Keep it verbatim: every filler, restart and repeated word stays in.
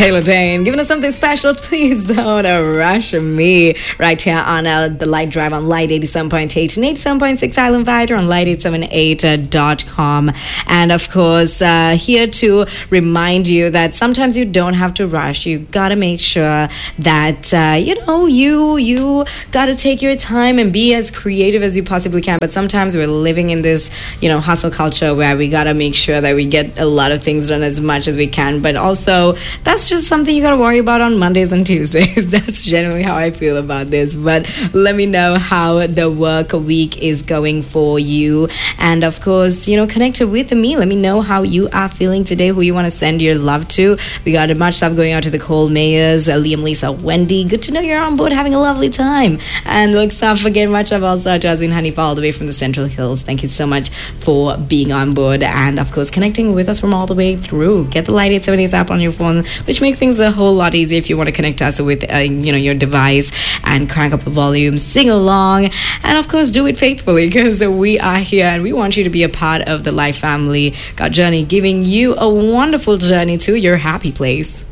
Taylor Dane, giving us something special. Please don't uh, rush me. Right here on uh, the Light Drive on Light eighty-seven point eight and eighty-seven point six Island Vider on light eight seven eight dot com. And of course, uh, here to remind you that sometimes you don't have to rush. You gotta make sure that, uh, you know, you, you gotta take your time and be as creative as you possibly can. But sometimes we're living in this, you know, hustle culture where we gotta make sure that we get a lot of things done as much as we can. But also, that's just something you gotta worry about on Mondays and Tuesdays. That's generally how I feel about this. But let me know how the work week is going for you. And of course, you know, connect with me. Let me know how you are feeling today, who you want to send your love to. We got much love going out to the Cole Mayers, uh, Liam, Lisa, Wendy. Good to know you're on board having a lovely time. And let's not forget much love also to Azwin Hanifa all the way from the Central Hills. Thank you so much for being on board and of course connecting with us from all the way through. Get the Light eight seven eight app on your phone, which makes things a whole lot easier if you want to connect to us with uh, you know, your device and crank up the volume, sing along, and of course do it faithfully because we are here and we want you to be a part of the Life family. Got Journey giving you a wonderful journey to your happy place.